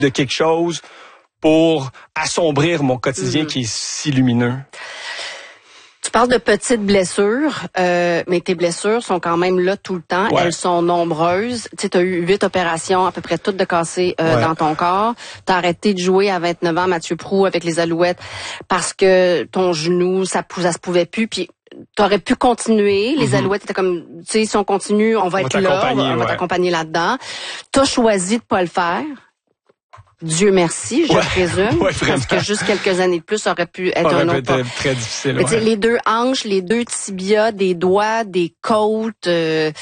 de quelque chose pour assombrir mon quotidien qui est si lumineux. Tu parles de petites blessures, mais tes blessures sont quand même là tout le temps. Ouais. Elles sont nombreuses. Tu sais, t'as eu 8 opérations, à peu près toutes de cassées dans ton corps. T'as arrêté de jouer à 29 ans, Mathieu Proulx, avec les Alouettes, parce que ton genou, ça se pouvait plus. Puis t'aurais pu continuer. Les Alouettes étaient comme, tu sais, si on continue, on va être là, on va t'accompagner là-dedans. T'as choisi de pas le faire. Dieu merci, je présume, parce que juste quelques années de plus, ça aurait pu être un autre pas. Très difficile. Mais les 2 hanches, les 2 tibias, des doigts, des côtes. Tout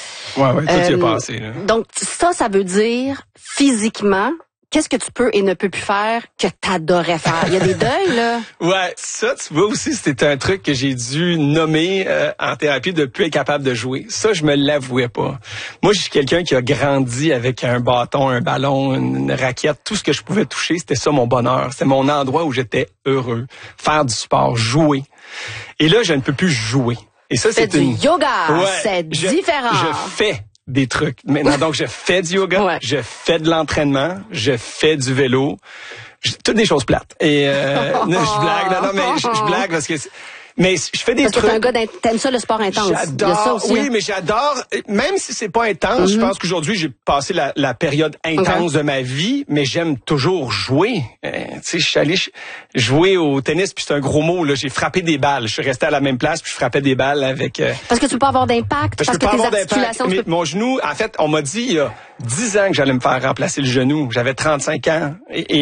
y a passé. Là. Donc ça veut dire physiquement. Qu'est-ce que tu peux et ne peux plus faire que t'adorais faire? Il y a des deuils, là. Ouais, ça, tu vois aussi, c'était un truc que j'ai dû nommer en thérapie de plus être capable de jouer. Ça, je me l'avouais pas. Moi, je suis quelqu'un qui a grandi avec un bâton, un ballon, une raquette. Tout ce que je pouvais toucher, c'était ça mon bonheur. C'était mon endroit où j'étais heureux. Faire du sport, jouer. Et là, je ne peux plus jouer. Et ça, c'est du yoga. C'est différent. Je fais des trucs. Maintenant, donc, je fais du yoga, je fais de l'entraînement, je fais du vélo, toutes des choses plates. Et je blague, mais je blague parce que... Mais je fais des trucs. Parce que t'es un gars t'aimes ça le sport intense. J'adore. Ça aussi, mais j'adore. Même si c'est pas intense, je pense qu'aujourd'hui j'ai passé la période intense de ma vie, mais j'aime toujours jouer. Tu sais, je suis allé jouer au tennis, puis c'est un gros mot là. J'ai frappé des balles. Je suis resté à la même place, puis je frappais des balles avec. Parce que tu peux pas avoir d'impact. Parce que tes articulations. Mais mon genou, en fait, on m'a dit il y a 10 ans que j'allais me faire remplacer le genou. J'avais 35 ans.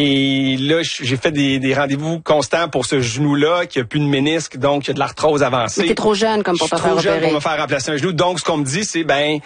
Et là, j'ai fait des rendez-vous constants pour ce genou-là, qui a plus de ménisque, donc il y a de l'arthrose avancée. Mais t'es trop jeune comme pour te faire opérer. Je suis trop jeune pour me faire remplacer un genou. Donc, ce qu'on me dit, c'est,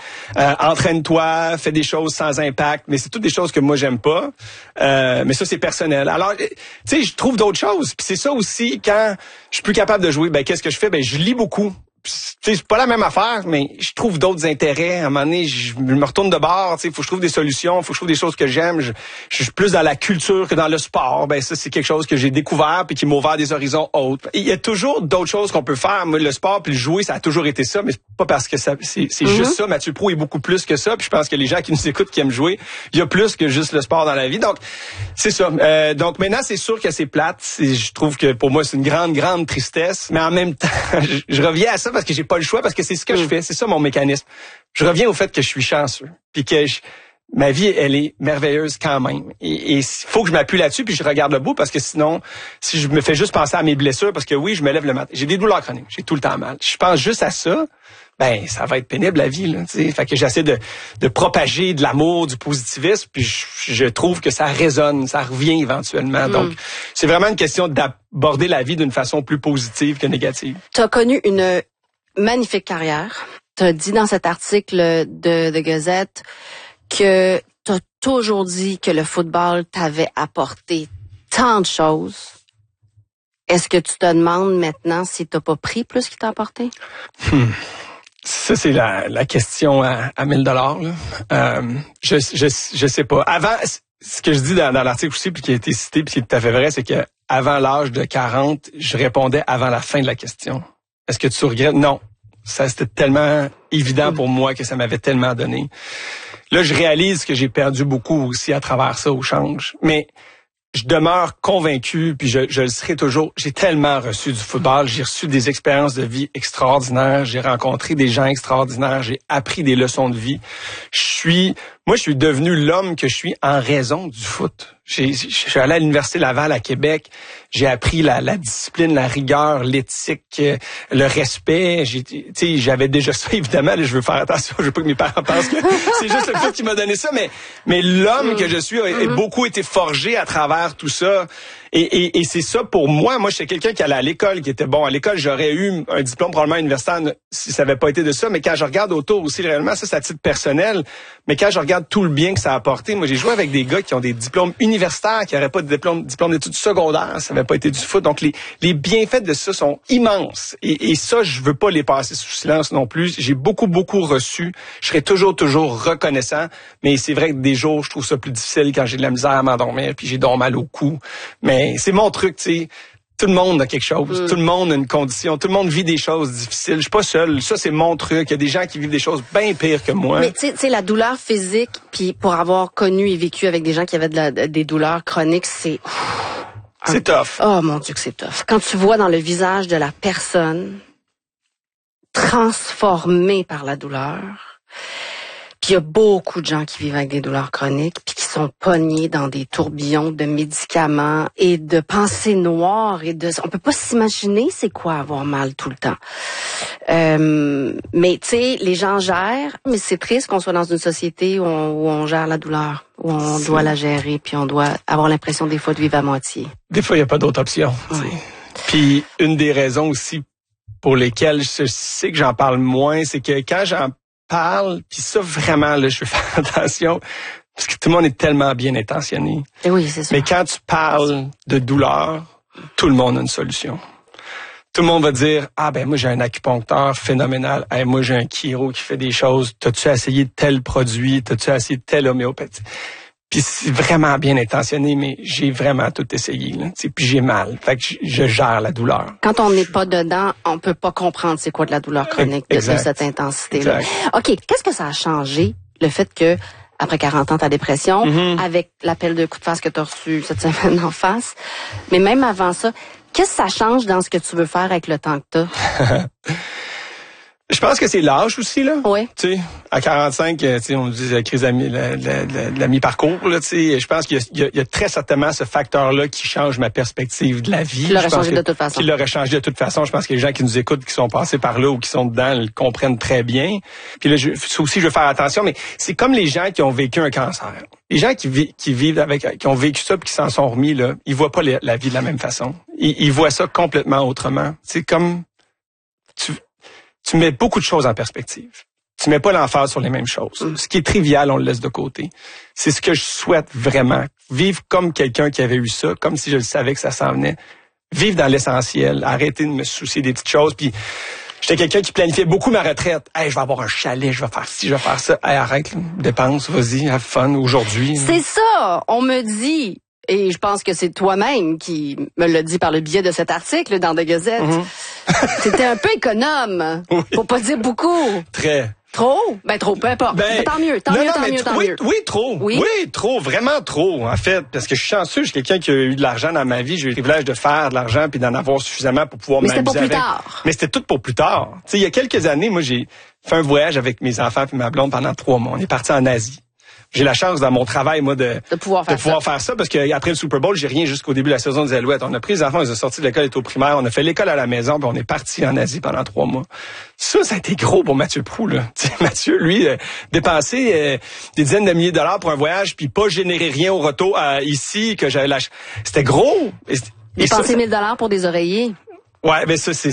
entraîne-toi, fais des choses sans impact. Mais c'est toutes des choses que moi, j'aime pas. Mais ça, c'est personnel. Alors, tu sais, je trouve d'autres choses. Puis c'est ça aussi, quand je suis plus capable de jouer, qu'est-ce que je fais? Je lis beaucoup. C'est pas la même affaire, mais je trouve d'autres intérêts. À un moment donné, je me retourne de bord. Faut que je trouve des solutions, faut que je trouve des choses que j'aime. Je suis plus dans la culture que dans le sport. Ça, c'est quelque chose que j'ai découvert puis qui m'a ouvert des horizons autres. Il y a toujours d'autres choses qu'on peut faire. Moi, le sport puis le jouer, ça a toujours été ça, mais c'est pas parce que c'est juste ça. Mathieu Proulx est beaucoup plus que ça. Puis je pense que les gens qui nous écoutent, qui aiment jouer, il y a plus que juste le sport dans la vie. Donc, c'est ça. Donc maintenant, c'est sûr que c'est plate. Je trouve que pour moi, c'est une grande, grande tristesse. Mais en même temps, je reviens à ça parce que j'ai pas le choix, parce que c'est ce que je fais, c'est ça mon mécanisme. Je reviens au fait que je suis chanceux, puis que ma vie, elle est merveilleuse quand même. Et il faut que je m'appuie là-dessus, puis je regarde le bout, parce que sinon, si je me fais juste penser à mes blessures, parce que oui, je me lève le matin, j'ai des douleurs chroniques, j'ai tout le temps mal. Je pense juste à ça, ça va être pénible la vie, là, tu sais. Fait que j'essaie de propager de l'amour, du positivisme, puis je trouve que ça résonne, ça revient éventuellement. Donc, c'est vraiment une question d'aborder la vie d'une façon plus positive que négative. Tu as connu une magnifique carrière. Tu as dit dans cet article de Gazette que tu as toujours dit que le football t'avait apporté tant de choses. Est-ce que tu te demandes maintenant si tu n'as pas pris plus qu'il t'a apporté? Ça, c'est la question à $1000. Je sais pas. Avant, ce que je dis dans l'article aussi, puis qui a été cité, puis qui est tout à fait vrai, c'est que avant l'âge de 40, je répondais avant la fin de la question. Est-ce que tu regrettes? Non. Ça, c'était tellement évident pour moi que ça m'avait tellement donné. Là, je réalise que j'ai perdu beaucoup aussi à travers ça au change. Mais je demeure convaincu, puis je le serai toujours. J'ai tellement reçu du football. J'ai reçu des expériences de vie extraordinaires. J'ai rencontré des gens extraordinaires. J'ai appris des leçons de vie. Moi, je suis devenu l'homme que je suis en raison du foot. Je suis allé à l'Université Laval à Québec. J'ai appris la discipline, la rigueur, l'éthique, le respect. J'avais déjà ça, évidemment. Là, je veux faire attention. Je veux pas que mes parents pensent que c'est juste le foot qui m'a donné ça. Mais l'homme que je suis a beaucoup été forgé à travers tout ça. Et c'est ça pour moi. Moi, j'étais quelqu'un qui allait à l'école, qui était bon. À l'école, j'aurais eu un diplôme probablement universitaire si ça n'avait pas été de ça. Mais quand je regarde autour aussi, réellement, ça, c'est à titre personnel. Mais quand je regarde tout le bien que ça a apporté, moi, j'ai joué avec des gars qui ont des diplômes universitaires, qui n'auraient pas de diplôme d'études secondaires. Ça n'avait pas été du foot. Donc, les bienfaits de ça sont immenses. Et ça, je veux pas les passer sous silence non plus. J'ai beaucoup, beaucoup reçu. Je serai toujours reconnaissant. Mais c'est vrai que des jours, je trouve ça plus difficile quand j'ai de la misère à m'endormir, puis j'ai donc mal au cou. Mais c'est mon truc, tu sais. Tout le monde a quelque chose. Tout le monde a une condition. Tout le monde vit des choses difficiles. Je suis pas seul. Ça, c'est mon truc. Il y a des gens qui vivent des choses bien pires que moi. Mais tu sais, la douleur physique, puis pour avoir connu et vécu avec des gens qui avaient des douleurs chroniques, c'est tough. Oh mon Dieu que c'est tough. Quand tu vois dans le visage de la personne transformée par la douleur, puis il y a beaucoup de gens qui vivent avec des douleurs chroniques, puis qui sont pognés dans des tourbillons de médicaments et de pensées noires on peut pas s'imaginer c'est quoi avoir mal tout le temps. Mais tu sais, les gens gèrent, mais c'est triste qu'on soit dans une société où on gère la douleur, où on doit la gérer, puis on doit avoir l'impression des fois de vivre à moitié. Des fois, il y a pas d'autre option. Ouais. Puis une des raisons aussi pour lesquelles je sais que j'en parle moins, c'est que quand j'en parle, puis ça vraiment là, je veux faire attention parce que tout le monde est tellement bien intentionné. Et oui, c'est sûr. Mais quand tu parles de douleur, tout le monde a une solution. Tout le monde va dire moi j'ai un acupuncteur phénoménal, moi j'ai un chiro qui fait des choses, t'as-tu essayé tel produit, t'as-tu essayé telle homéopathie. Puis c'est vraiment bien intentionné, mais j'ai vraiment tout essayé là, puis j'ai mal. Fait que je gère la douleur. Quand on n'est pas dedans, on peut pas comprendre c'est quoi de la douleur chronique de cette intensité-là. OK, qu'est-ce que ça a changé, le fait que après 40 ans, ta dépression, avec l'appel de coup de face que tu as reçu cette semaine en face, mais même avant ça, qu'est-ce que ça change dans ce que tu veux faire avec le temps que tu as? Je pense que c'est l'âge aussi, là. Oui. Tu sais, à 45, tu sais, on dit la crise de la mi-parcours, là, tu sais. Je pense qu'il y a très certainement ce facteur-là qui change ma perspective de la vie. Qui l'aurait changé de toute façon. Qui l'aurait changé de toute façon. Je pense que les gens qui nous écoutent, qui sont passés par là ou qui sont dedans, le comprennent très bien. Puis là, ça aussi, je veux faire attention, mais c'est comme les gens qui ont vécu un cancer. Les gens qui vivent qui ont vécu ça puis qui s'en sont remis, là, ils voient pas la vie de la même façon. Ils voient ça complètement autrement. C'est comme, tu mets beaucoup de choses en perspective. Tu mets pas l'emphase sur les mêmes choses. Ce qui est trivial, on le laisse de côté. C'est ce que je souhaite vraiment. Vivre comme quelqu'un qui avait eu ça, comme si je le savais que ça s'en venait. Vivre dans l'essentiel. Arrêter de me soucier des petites choses. Puis j'étais quelqu'un qui planifiait beaucoup ma retraite. Je vais avoir un chalet, je vais faire ci, je vais faire ça. Arrête, là, dépense, vas-y, have fun aujourd'hui. C'est ça, on me dit. Et je pense que c'est toi-même qui me l'a dit par le biais de cet article dans The Gazette. C'était un peu économe. Oui. Faut pas dire beaucoup. Très. Trop? Trop, peu importe. Tant mieux. Oui, trop. Oui, trop, vraiment trop, en fait. Parce que je suis chanceux, je suis quelqu'un qui a eu de l'argent dans ma vie. J'ai eu le privilège de faire de l'argent puis d'en avoir suffisamment pour pouvoir m'amuser avec. Mais c'était pour plus tard. Mais c'était tout pour plus tard. Tu sais, il y a quelques années, moi, j'ai fait un voyage avec mes enfants puis ma blonde pendant 3 mois. On est partis en Asie. J'ai la chance dans mon travail, moi, de pouvoir faire ça parce que après le Super Bowl, j'ai rien jusqu'au début de la saison des Alouettes. On a pris les enfants, ils ont sorti de l'école, ils étaient au primaire, on a fait l'école à la maison, puis on est parti en Asie pendant 3 mois. Ça a été gros pour Mathieu Proulx, là. T'sais, Mathieu, lui, dépenser des dizaines de milliers de dollars pour un voyage, puis pas générer rien au retour ici, que j'avais c'était gros. Dépenser 1000 $ pour des oreillers. Ouais, mais ça,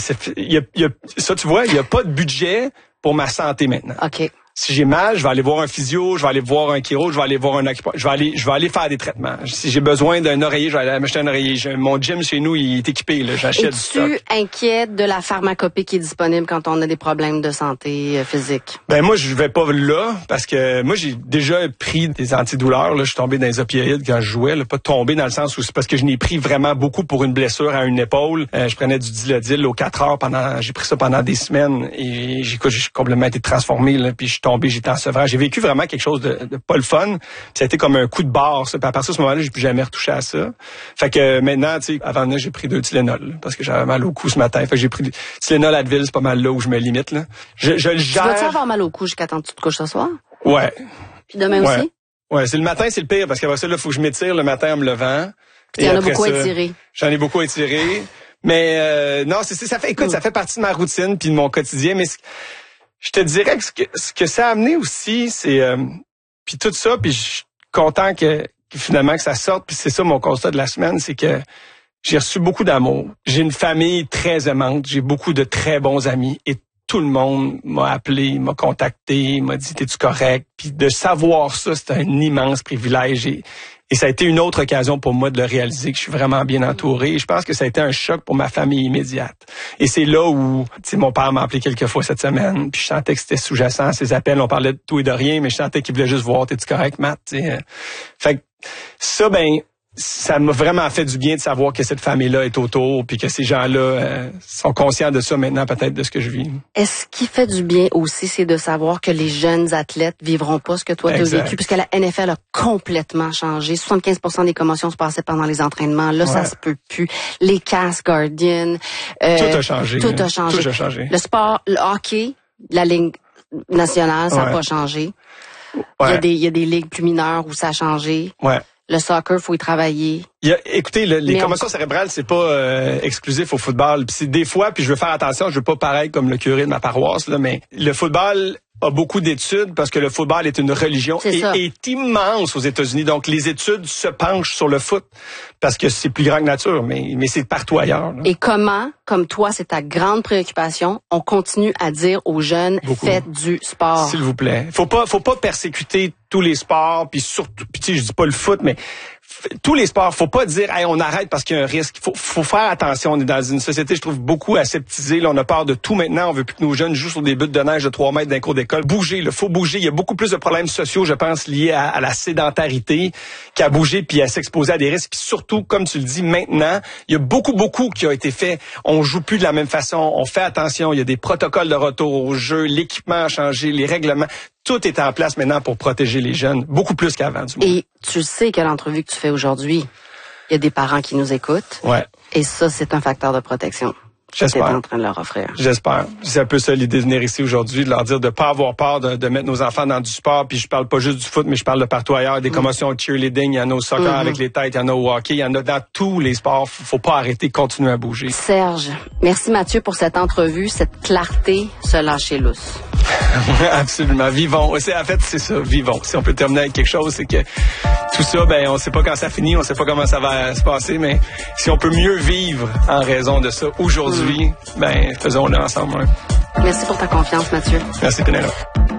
ça, tu vois, il y a pas de budget pour ma santé maintenant. OK. Si j'ai mal, je vais aller voir un physio, je vais aller voir un chiro, je vais aller voir un acupuncteur, je vais aller faire des traitements. Si j'ai besoin d'un oreiller, je vais aller m'acheter un oreiller. Mon gym chez nous, il est équipé, là, j'achète du stock. Es-tu inquiète de la pharmacopée qui est disponible quand on a des problèmes de santé physique? Moi, je vais pas là parce que moi, j'ai déjà pris des antidouleurs, là, je suis tombé dans les opioïdes quand je jouais, là, pas tombé dans le sens où c'est parce que je n'ai pris vraiment beaucoup pour une blessure à une épaule. Je prenais du Dilaudil aux 4 heures j'ai pris ça pendant des semaines et j'ai complètement été transformé, là, puis je suis tombé, j'étais en sevrage. J'ai vécu vraiment quelque chose de pas le fun. Puis ça a été comme un coup de barre, ça. Puis à partir de ce moment-là, j'ai plus jamais retouché à ça. Fait que maintenant, tu sais, avant j'ai pris 2 Tylenol, là, parce que j'avais mal au cou ce matin. Fait que j'ai pris Tylenol, Advil, c'est pas mal là où je me limite, là. Je le gère. Tu vas-tu avoir mal au cou jusqu'à temps que tu te couches ce soir? Ouais. Puis demain aussi? Ouais, c'est le matin, c'est le pire, parce qu'après ça, là, faut que je m'étire le matin en me levant. Il y en a beaucoup à étirer. J'en ai beaucoup à étirer. Mais non, ça fait partie de ma routine puis de mon quotidien, mais je te dirais que ce que ça a amené aussi, c'est puis tout ça, puis je suis content que finalement que ça sorte, puis c'est ça mon constat de la semaine, c'est que j'ai reçu beaucoup d'amour. J'ai une famille très aimante, j'ai beaucoup de très bons amis et tout le monde m'a appelé, m'a contacté, m'a dit t'es-tu correct? Puis de savoir ça, c'est un immense privilège et ça a été une autre occasion pour moi de le réaliser, que je suis vraiment bien entouré. Et je pense que ça a été un choc pour ma famille immédiate. Et c'est là où, tu sais, mon père m'a appelé quelques fois cette semaine, puis je sentais que c'était sous-jacent à ses appels. On parlait de tout et de rien, mais je sentais qu'il voulait juste voir, t'es-tu correct, Matt? T'sais. Fait que ça, ça m'a vraiment fait du bien de savoir que cette famille-là est autour, puis que ces gens-là sont conscients de ça maintenant, peut-être, de ce que je vis. Est-ce qui fait du bien aussi, c'est de savoir que les jeunes athlètes vivront pas ce que toi t'as vécu, puisque la NFL a complètement changé. 75% des commotions se passaient pendant les entraînements. Là, ça se peut plus. Les Cass Guardian. Tout a changé. Tout a changé. Le sport, le hockey, la ligue nationale, ça n'a pas changé. Ouais. Il y a des ligues plus mineures où ça a changé. Ouais. Le soccer, faut y travailler. Écoutez, les commotions cérébrales, c'est pas exclusif au football. Puis c'est des fois, puis je veux faire attention, je veux pas paraître comme le curé de ma paroisse, là, mais le football a beaucoup d'études parce que le football est une religion et est immense aux États-Unis. Donc, les études se penchent sur le foot parce que c'est plus grand que nature, mais c'est partout ailleurs. Là. Et comment, comme toi, c'est ta grande préoccupation, on continue à dire aux jeunes, faites du sport. S'il vous plaît. Faut pas persécuter tous les sports, puis surtout, puis tu sais, je dis pas le foot, mais tous les sports, faut pas dire hey, on arrête parce qu'il y a un risque. Faut faire attention. On est dans une société, je trouve, beaucoup aseptisée. Là, on a peur de tout maintenant. On veut plus que nos jeunes jouent sur des buttes de neige de 3 mètres d'un cours d'école. Bouger, il faut bouger. Il y a beaucoup plus de problèmes sociaux, je pense, liés à la sédentarité qu'à bouger puis à s'exposer à des risques. Puis surtout, comme tu le dis, maintenant, il y a beaucoup qui a été fait. On joue plus de la même façon. On fait attention. Il y a des protocoles de retour au jeu. L'équipement a changé. Les règlements. Tout est en place maintenant pour protéger les jeunes, beaucoup plus qu'avant. Du moins. Et tu sais que l'entrevue que tu fais aujourd'hui, il y a des parents qui nous écoutent. Ouais. Et ça, c'est un facteur de protection. J'espère. Que tu es en train de leur offrir. J'espère. C'est un peu ça l'idée de venir ici aujourd'hui, de leur dire de pas avoir peur de mettre nos enfants dans du sport. Puis je parle pas juste du foot, mais je parle de partout ailleurs. Des commotions au cheerleading, il y en a au soccer avec les têtes, il y en a au hockey, il y en a dans tous les sports. Faut pas arrêter, continuer à bouger. Serge, merci Mathieu pour cette entrevue, cette clarté, se lâcher lousse. Absolument. Vivons. En fait, c'est ça. Vivons. Si on peut terminer avec quelque chose, c'est que tout ça, on sait pas quand ça finit, on sait pas comment ça va se passer, mais si on peut mieux vivre en raison de ça aujourd'hui, faisons-le ensemble. Merci pour ta confiance, Mathieu. Merci, Pénélope.